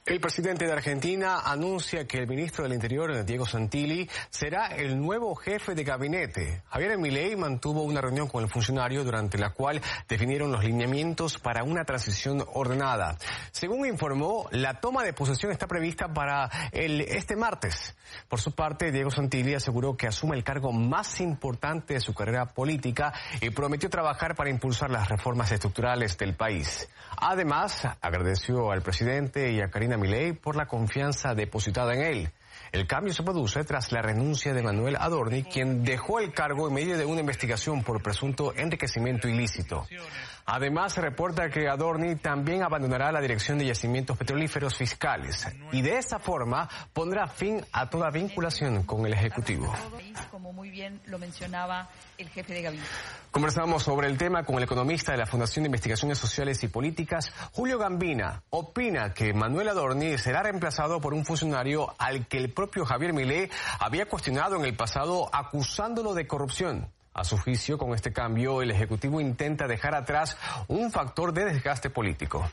El presidente de Argentina anuncia que el ministro del Interior, Diego Santilli, será el nuevo jefe de gabinete. Javier Milei mantuvo una reunión con el funcionario durante la cual definieron los lineamientos para una transición ordenada. Según informó, la toma de posesión está prevista para este martes. Por su parte, Diego Santilli aseguró que asume el cargo más importante de su carrera política y prometió trabajar para impulsar las reformas estructurales del país. Además, agradeció al presidente y a Karina Milei por la confianza depositada en él. El cambio se produce tras la renuncia de Manuel Adorni, quien dejó el cargo en medio de una investigación por presunto enriquecimiento ilícito. Además, se reporta que Adorni también abandonará la dirección de yacimientos petrolíferos fiscales y de esa forma pondrá fin a toda vinculación con el Ejecutivo. Como muy bien lo mencionaba el jefe de gabinete. Conversamos sobre el tema con el economista de la Fundación de Investigaciones Sociales y Políticas, Julio Gambina. Opina que Manuel Adorni será reemplazado por un funcionario al que el propio Javier Milei había cuestionado en el pasado acusándolo de corrupción. A su juicio, con este cambio, el Ejecutivo intenta dejar atrás un factor de desgaste político.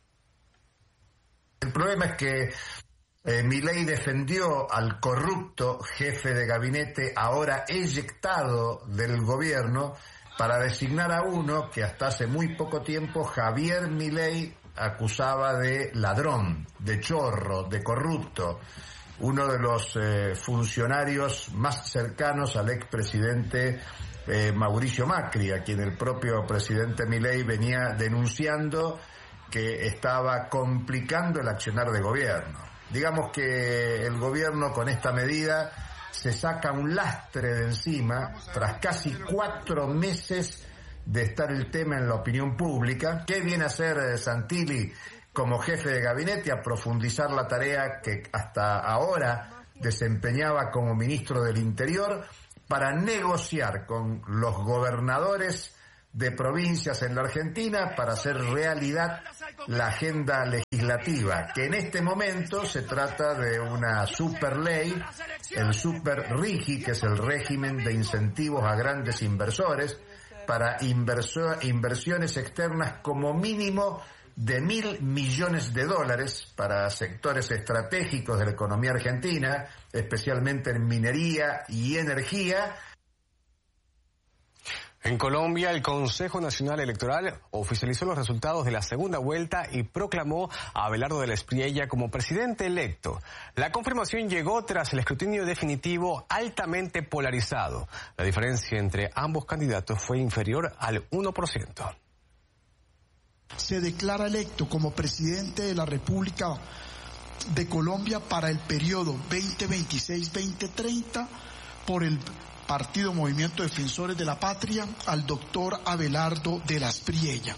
El problema es que Milei defendió al corrupto jefe de gabinete, ahora eyectado del gobierno, para designar a uno que hasta hace muy poco tiempo Javier Milei acusaba de ladrón, de chorro, de corrupto. Uno de los funcionarios más cercanos al expresidente Mauricio Macri, a quien el propio presidente Milei venía denunciando que estaba complicando el accionar de gobierno. Digamos que el gobierno con esta medida se saca un lastre de encima tras casi 4 meses de estar el tema en la opinión pública. ¿Qué viene a hacer Santilli como jefe de gabinete? A profundizar la tarea que hasta ahora desempeñaba como ministro del Interior para negociar con los gobernadores de provincias en la Argentina para hacer realidad la agenda legislativa, que en este momento se trata de una superley, el Super RIGI, que es el régimen de incentivos a grandes inversores, para inversiones externas como mínimo de $1.000 millones para sectores estratégicos de la economía argentina, especialmente en minería y energía. En Colombia, el Consejo Nacional Electoral oficializó los resultados de la segunda vuelta y proclamó a Abelardo de la Espriella como presidente electo. La confirmación llegó tras el escrutinio definitivo altamente polarizado. La diferencia entre ambos candidatos fue inferior al 1%. Se declara electo como presidente de la República de Colombia para el periodo 2026-2030 por el Partido Movimiento Defensores de la Patria al doctor Abelardo de la Espriella.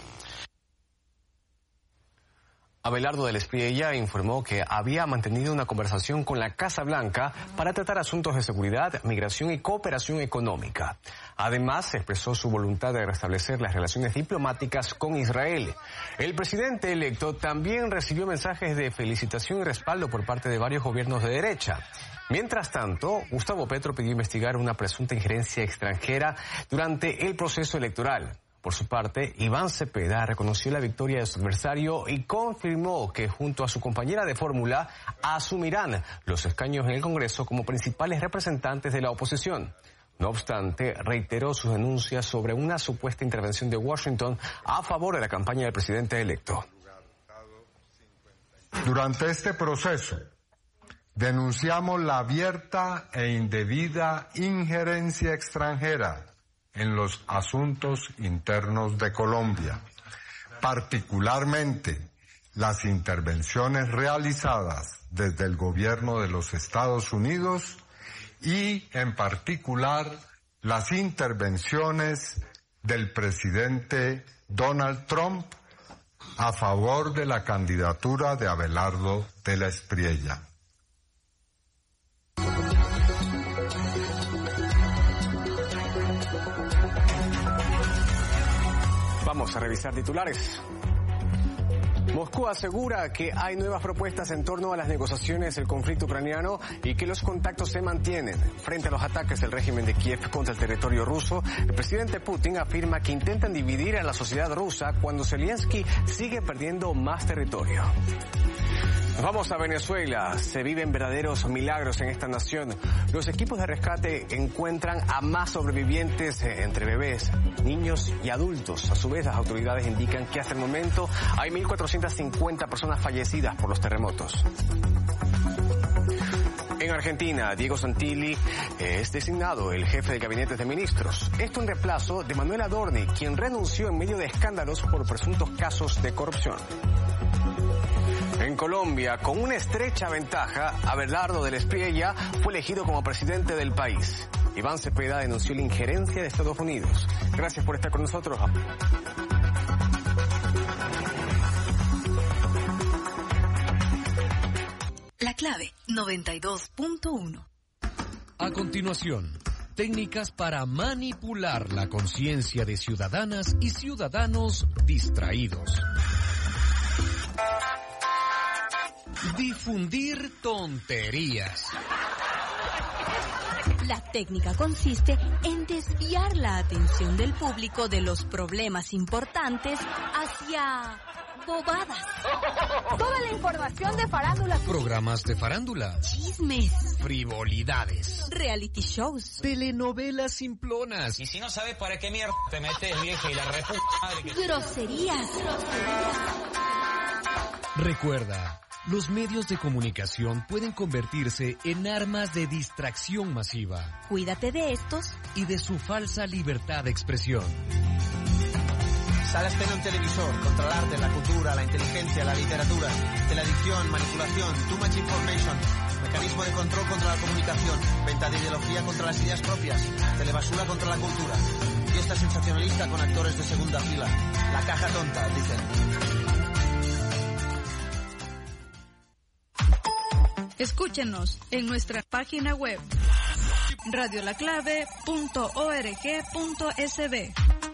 Abelardo de la Espriella informó que había mantenido una conversación con la Casa Blanca para tratar asuntos de seguridad, migración y cooperación económica. Además, expresó su voluntad de restablecer las relaciones diplomáticas con Israel. El presidente electo también recibió mensajes de felicitación y respaldo por parte de varios gobiernos de derecha. Mientras tanto, Gustavo Petro pidió investigar una presunta injerencia extranjera durante el proceso electoral. Por su parte, Iván Cepeda reconoció la victoria de su adversario y confirmó que junto a su compañera de fórmula asumirán los escaños en el Congreso como principales representantes de la oposición. No obstante, reiteró sus denuncias sobre una supuesta intervención de Washington a favor de la campaña del presidente electo. Durante este proceso, denunciamos la abierta e indebida injerencia extranjera en los asuntos internos de Colombia, particularmente las intervenciones realizadas desde el gobierno de los Estados Unidos y, en particular, las intervenciones del presidente Donald Trump a favor de la candidatura de Abelardo de la Espriella. Vamos a revisar titulares. Moscú asegura que hay nuevas propuestas en torno a las negociaciones del conflicto ucraniano y que los contactos se mantienen. Frente a los ataques del régimen de Kiev contra el territorio ruso, el presidente Putin afirma que intentan dividir a la sociedad rusa cuando Zelensky sigue perdiendo más territorio. Vamos a Venezuela. Se viven verdaderos milagros en esta nación. Los equipos de rescate encuentran a más sobrevivientes entre bebés, niños y adultos. A su vez, las autoridades indican que hasta el momento hay 1.450 personas fallecidas por los terremotos. En Argentina, Diego Santilli es designado el jefe de gabinete de ministros. Esto en reemplazo de Manuel Adorni, quien renunció en medio de escándalos por presuntos casos de corrupción. En Colombia, con una estrecha ventaja, Abelardo del Espriella fue elegido como presidente del país. Iván Cepeda denunció la injerencia de Estados Unidos. Gracias por estar con nosotros. La clave 92.1. A continuación, técnicas para manipular la conciencia de ciudadanas y ciudadanos distraídos. Difundir tonterías. La técnica consiste en desviar la atención del público de los problemas importantes hacia bobadas. Toda la información de farándula. Programas de farándula. Chismes. Frivolidades. Reality shows. Telenovelas simplonas. Y si no sabes para qué mierda te metes, vieja, y la reputa madre que... Groserías. Recuerda, los medios de comunicación pueden convertirse en armas de distracción masiva. Cuídate de estos y de su falsa libertad de expresión. Salas en un televisor, contra el arte, la cultura, la inteligencia, la literatura, teledicción, manipulación, too much information, mecanismo de control contra la comunicación, venta de ideología contra las ideas propias, telebasura contra la cultura, fiesta sensacionalista con actores de segunda fila, la caja tonta, dicen. Escúchenos en nuestra página web radiolaclave.org.sb.